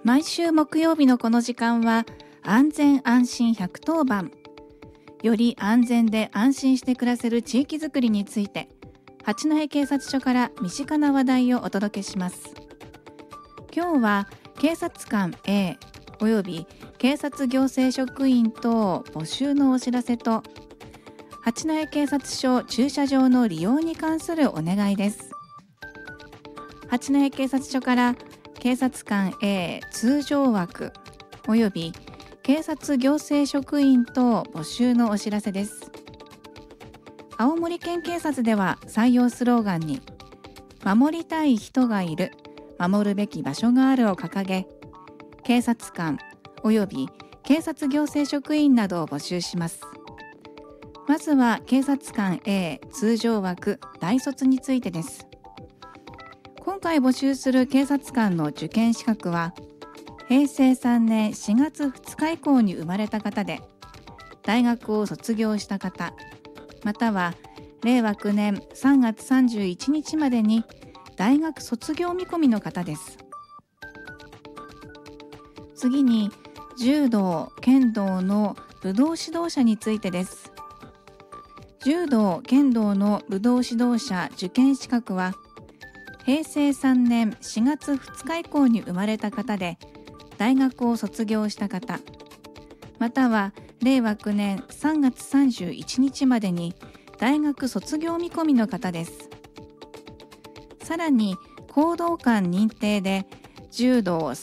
毎週木曜日のこの時間は安全安心110番、より安全で安心して暮らせる地域づくりについて、八戸警察署から身近な話題をお届けします。今日は警察官 A および警察行政職員等募集のお知らせと、八戸警察署駐車場の利用に関するお願いです。八戸警察署から警察官 A 通常枠および警察行政職員等募集のお知らせです。青森県警察では採用スローガンに守りたい人がいる、守るべき場所があるを掲げ、警察官および警察行政職員などを募集します。まずは警察官 A 通常枠大卒についてです。今回募集する警察官の受験資格は、平成3年4月2日以降に生まれた方で、大学を卒業した方、または令和9年3月31日までに大学卒業見込みの方です。次に、柔道・剣道の武道指導者についてです。柔道・剣道の武道指導者受験資格は、平成3年4月2日以降に生まれた方で、大学を卒業した方、または令和9年3月31日までに大学卒業見込みの方です。さらに、講道館認定で柔道